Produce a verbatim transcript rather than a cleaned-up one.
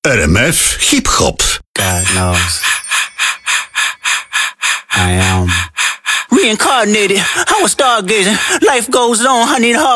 R M F Hip Hop. God knows. I am reincarnated. I was stargazing. Life goes on. I need hard.